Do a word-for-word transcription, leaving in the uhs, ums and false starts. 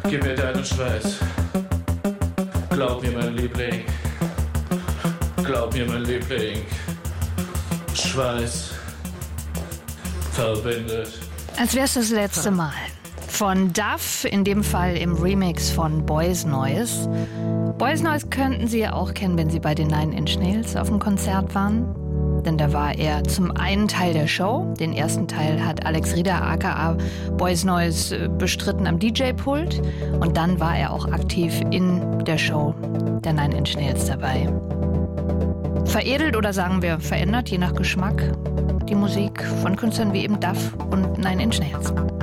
Gib mir deinen Schweiß. Glaub mir, mein Liebling. Glaub mir, mein Liebling. Schweiß verbindet. Als wär's das letzte Mal. Von Duff, in dem Fall im Remix von Boys Noize. Boys Noize könnten Sie ja auch kennen, wenn Sie bei den Nine Inch Nails auf dem Konzert waren. Denn da war er zum einen Teil der Show. Den ersten Teil hat Alex Rieder aka Boys Noize bestritten am D J-Pult. Und dann war er auch aktiv in der Show der Nine Inch Nails dabei. Veredelt oder sagen wir verändert, je nach Geschmack, die Musik von Künstlern wie eben Duff und Nine Inch Nails.